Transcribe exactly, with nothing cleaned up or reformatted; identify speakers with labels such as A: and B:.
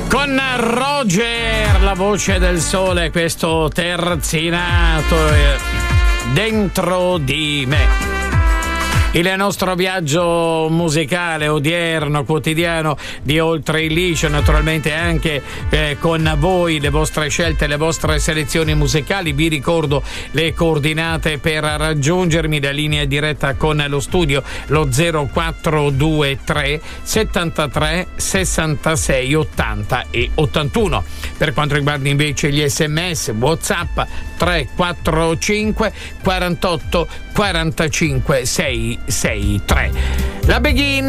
A: Con Roger, la voce del sole, questo terzinato dentro di me. Il nostro viaggio musicale odierno, quotidiano di Oltre il Liscio, naturalmente anche eh, con voi, le vostre scelte, le vostre selezioni musicali. Vi ricordo le coordinate per raggiungermi, la linea diretta con lo studio, lo zero quattro due tre settantatré sessantasei ottanta e ottantuno. Per quanto riguarda invece gli sms, WhatsApp tre quattro cinque quarantotto quarantacinque sei sei tre. La Begin